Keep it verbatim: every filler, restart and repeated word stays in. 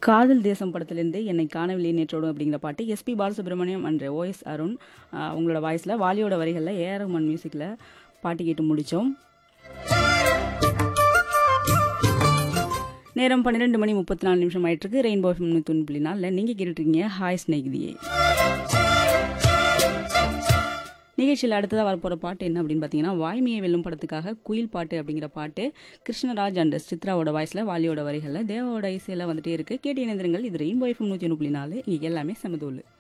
காதல் தேசம் படத்திலிருந்து என்னை காணவில்லை நேற்றோடு அப்படிங்கிற பாட்டு SP Balasubramaniam and OS Arun ஆஹ் உங்களோட வாய்ஸில் வாலியோட வரிகளில் ஏஆர் ரஹ்மான் மியூசிக்கில் பாட்டு கேட்டு முடித்தோம். நேரம் பன்னிரெண்டு மணி முப்பத்தி நாலு நிமிஷம் ஆயிட்டிருக்கு. ரெயின்போ எஃப்எம் தொண்ணூறு புள்ளி நாலில் நீங்கள் கேட்டுட்ருக்கீங்க ஹாய் ஸ்நேகிதியே. நிகழ்ச்சியில் அடுத்ததாக வரப்போகிற பாட்டு என்ன அப்படின்னு பார்த்தீங்கன்னா, வாய்மையை வெல்லும் படத்துக்காக குயில் பாட்டு அப்படிங்கிற பாட்டு கிருஷ்ணராஜ் அண்ட் சித்ராவோட வாய்ஸில் வாலியோட வரிகளில் தேவாவோட இசையில் வந்துட்டே இருக்குது. கேட்டு இணைந்திருங்கள். இது ரெயின்போ எஃப்எம் நூற்றி ஒன்று புள்ளி நாலு. இங்கே எல்லாமே சமதூள்.